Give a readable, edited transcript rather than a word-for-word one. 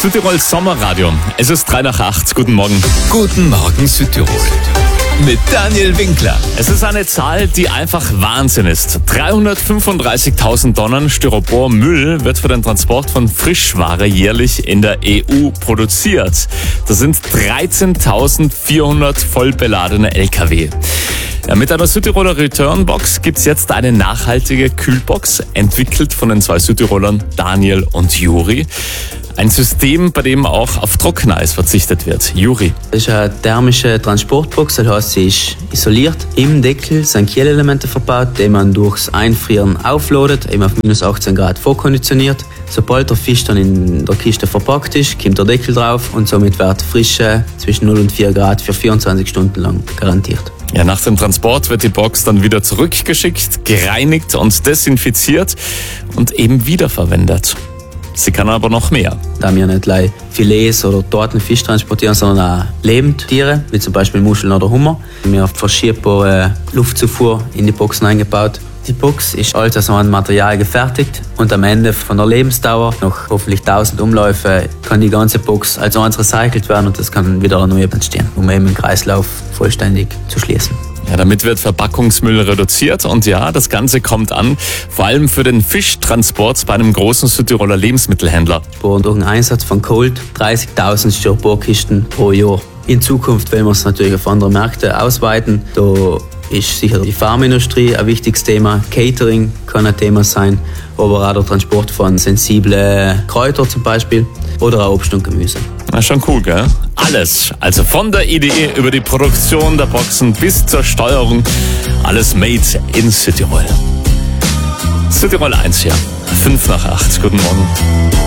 Südtirol Sommerradio. Es ist 7:03. Guten Morgen. Guten Morgen Südtirol mit Daniel Winkler. Es ist eine Zahl, die einfach Wahnsinn ist. 335.000 Tonnen Styropor-Müll wird für den Transport von Frischware jährlich in der EU produziert. Das sind 13.400 voll beladene LKW. Ja, mit einer Südtiroler Returnbox gibt's jetzt eine nachhaltige Kühlbox, entwickelt von den zwei Südtirolern Daniel und Juri. Ein System, bei dem auch auf Trockeneis verzichtet wird. Juri. Das ist eine thermische Transportbox, das heisst, sie ist isoliert. Im Deckel sind Kühlelemente verbaut, die man durchs Einfrieren aufloadet, eben auf minus 18 Grad vorkonditioniert. Sobald der Fisch dann in der Kiste verpackt ist, kommt der Deckel drauf und somit wird Frische zwischen 0 und 4 Grad für 24 Stunden lang garantiert. Ja, nach dem Transport wird die Box dann wieder zurückgeschickt, gereinigt und desinfiziert und eben wiederverwendet. Sie kann aber noch mehr. Da wir nicht gleich Filets oder toten Fisch transportieren, sondern auch Lebendtiere, wie zum Beispiel Muscheln oder Hummer. Wir haben verschiebbare Luftzufuhr in die Boxen eingebaut. Die Box ist alles aus einem Material gefertigt und am Ende von der Lebensdauer, nach hoffentlich 1000 Umläufe, kann die ganze Box als eins recycelt werden und es kann wieder ein neues entstehen, um eben den Kreislauf vollständig zu schließen. Ja, damit wird Verpackungsmüll reduziert und ja, das Ganze kommt an, vor allem für den Fischtransport bei einem großen Südtiroler Lebensmittelhändler. Und durch den Einsatz von Cold 30.000 Styroporkisten pro Jahr. In Zukunft wollen wir es natürlich auf andere Märkte ausweiten. Da ist sicher die Pharmaindustrie ein wichtiges Thema, Catering kann ein Thema sein, aber auch der Transport von sensiblen Kräutern zum Beispiel oder auch Obst und Gemüse. Na, schon cool, gell? Alles, also von der Idee über die Produktion der Boxen bis zur Steuerung, alles made in Südtirol. Südtirol 1 hier, 7:05. Guten Morgen.